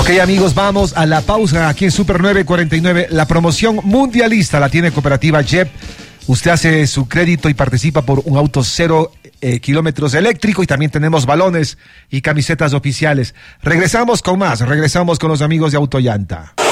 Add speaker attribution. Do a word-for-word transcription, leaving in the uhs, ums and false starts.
Speaker 1: Ok, amigos, vamos a la pausa aquí en Super nueve cuarenta y nueve. La promoción mundialista la tiene Cooperativa J E P. Usted hace su crédito y participa por un auto cero eh, kilómetros eléctrico, y también tenemos balones y camisetas oficiales. Regresamos con más, regresamos con los amigos de Autollanta.